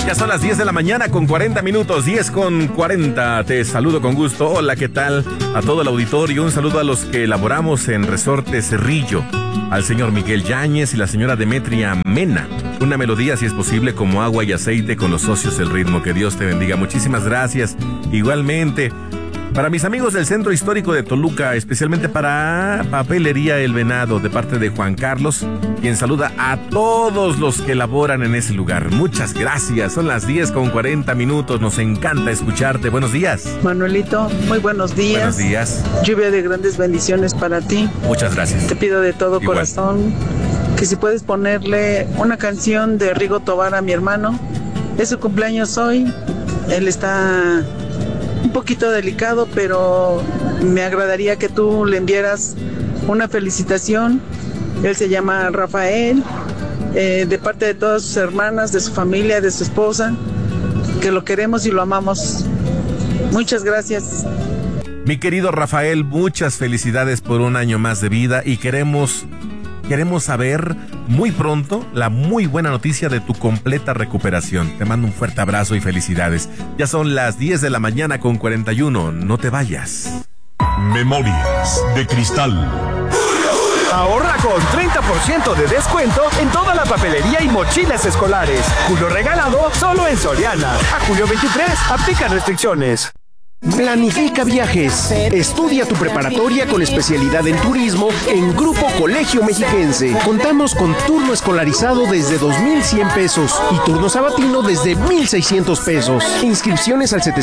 Ya son las 10 de la mañana con 40 minutos, 10 con 40. Te saludo con gusto. Hola, ¿qué tal? A todo el auditorio. Un saludo a los que elaboramos en Resorte Cerrillo. Al señor Miguel Yáñez y la señora Demetria Mena. Una melodía, si es posible, como agua y aceite con los socios del ritmo. Que Dios te bendiga. Muchísimas gracias. Igualmente, para mis amigos del Centro Histórico de Toluca, especialmente para Papelería El Venado, de parte de Juan Carlos, quien saluda a todos los que laboran en ese lugar. Muchas gracias. Son las 10 con 40 minutos. Nos encanta escucharte. Buenos días. Manuelito, muy buenos días. Buenos días. Lluvia de grandes bendiciones para ti. Muchas gracias. Te pido de todo Igual. corazón que si puedes ponerle una canción de Rigo Tobar a mi hermano. Es su cumpleaños hoy. Él está un poquito delicado, pero me agradaría que tú le enviaras una felicitación. Él se llama Rafael, de parte de todas sus hermanas, de su familia, de su esposa, que lo queremos y lo amamos. Muchas gracias. Mi querido Rafael, muchas felicidades por un año más de vida y queremos saber muy pronto la muy buena noticia de tu completa recuperación. Te mando un fuerte abrazo y felicidades. Ya son las 10 de la mañana con 41. No te vayas. Memorias de Cristal. Ahorra con 30% de descuento en toda la papelería y mochilas escolares. Julio regalado solo en Soriana. A julio 23, aplica restricciones. Planifica viajes. Estudia tu preparatoria con especialidad en turismo en Grupo Colegio Mexiquense. Contamos con turno escolarizado desde 2,100 pesos y turno sabatino desde 1,600 pesos. Inscripciones al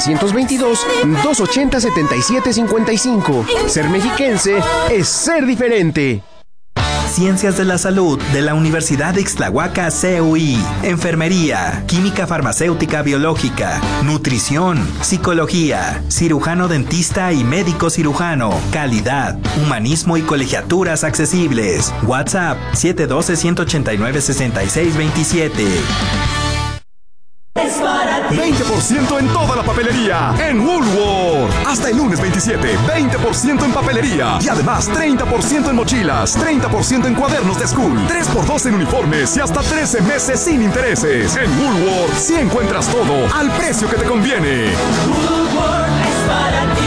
722-280-7755. Ser mexiquense es ser diferente. Ciencias de la Salud de la Universidad de Ixtlahuaca CUI. Enfermería, Química Farmacéutica Biológica, Nutrición, Psicología, Cirujano Dentista y Médico Cirujano. Calidad, Humanismo y colegiaturas accesibles. WhatsApp 712-189-6627. 20% en toda la papelería en Woolworth. Hasta el lunes 27, 20% en papelería. Y además 30% en mochilas, 30% en cuadernos de school, 3x2 en uniformes y hasta 13 meses sin intereses. En Woolworth sí encuentras todo al precio que te conviene. Woolworth es para ti.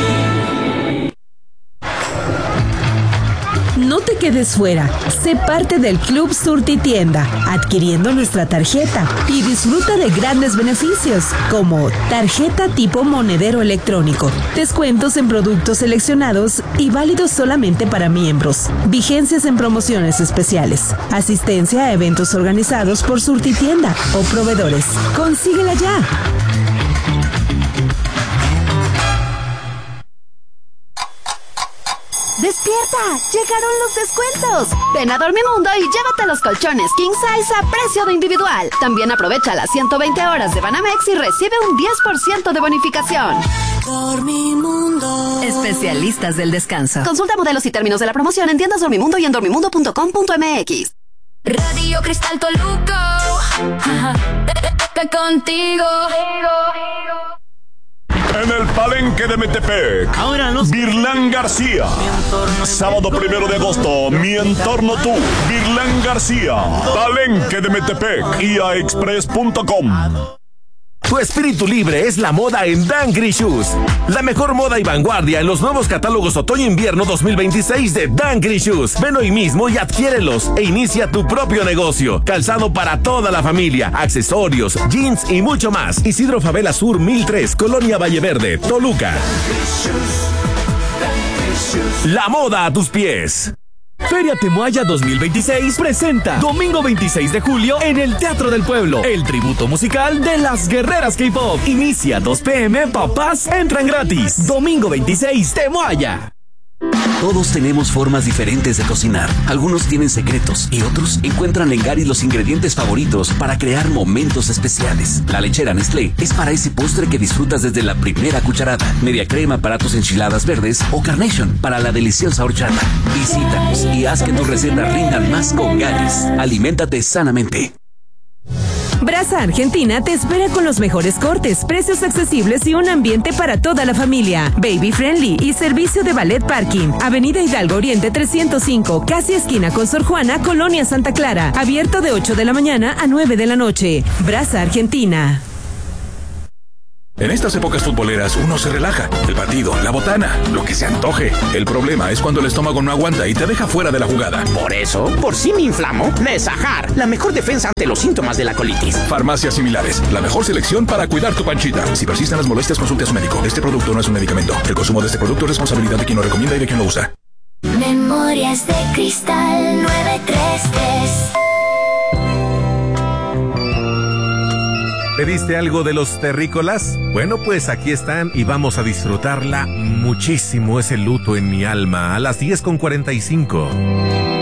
No te quedes fuera. Sé parte del Club Surtitienda, adquiriendo nuestra tarjeta y disfruta de grandes beneficios, como tarjeta tipo monedero electrónico, descuentos en productos seleccionados y válidos solamente para miembros, vigencias en promociones especiales, asistencia a eventos organizados por Surtitienda o proveedores. ¡Consíguela ya! ¡Despierta! ¡Llegaron los descuentos! Ven a Dormimundo y llévate los colchones King Size a precio de individual. También aprovecha las 120 horas de Banamex y recibe un 10% de bonificación. Dormimundo. Especialistas del descanso. Consulta modelos y términos de la promoción en tiendas Dormimundo y en dormimundo.com.mx. Radio Cristal Toluca. Contigo. En el Palenque de Metepec, Virlán García. Sábado 1 de agosto, Mi Entorno Tú. Virlán García, Palenque de Metepec, iaexpress.com. Tu espíritu libre es la moda en Dangry Shoes. La mejor moda y vanguardia en los nuevos catálogos Otoño-Invierno 2026 de Dangry Shoes. Ven hoy mismo y adquiérelos e inicia tu propio negocio. Calzado para toda la familia, accesorios, jeans y mucho más. Isidro Favela Sur 1003, Colonia Valleverde, Toluca. La moda a tus pies. Feria Temoaya 2026 presenta domingo 26 de julio en el Teatro del Pueblo, el tributo musical de las guerreras K-Pop. Inicia 2 p.m, papás entran gratis. Domingo 26, Temoaya. Todos tenemos formas diferentes de cocinar. Algunos tienen secretos y otros encuentran en Gary los ingredientes favoritos para crear momentos especiales. La lechera Nestlé es para ese postre que disfrutas desde la primera cucharada. Media crema para tus enchiladas verdes o Carnation para la deliciosa horchata. Visítanos y haz que tus recetas rindan más con Gary's. Aliméntate sanamente. Brasa Argentina te espera con los mejores cortes, precios accesibles y un ambiente para toda la familia. Baby friendly y servicio de valet parking. Avenida Hidalgo Oriente 305, casi esquina con Sor Juana, Colonia Santa Clara. Abierto de 8 de la mañana a 9 de la noche. Brasa Argentina. En estas épocas futboleras uno se relaja. El partido, la botana, lo que se antoje. El problema es cuando el estómago no aguanta y te deja fuera de la jugada. Por eso, por si me inflamo, Nesajar, la mejor defensa ante los síntomas de la colitis. Farmacias similares, la mejor selección para cuidar tu panchita. Si persisten las molestias, consulte a su médico. Este producto no es un medicamento. El consumo de este producto es responsabilidad de quien lo recomienda y de quien lo usa. Memorias de Cristal 933. ¿Pediste algo de los terrícolas? Bueno, pues aquí están y vamos a disfrutarla muchísimo. Ese luto en mi alma a las 10:45.